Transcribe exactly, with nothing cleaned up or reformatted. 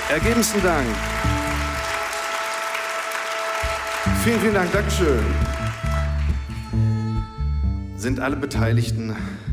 Ergebensten Dank. Vielen, vielen Dank. Dankeschön. Sind alle Beteiligten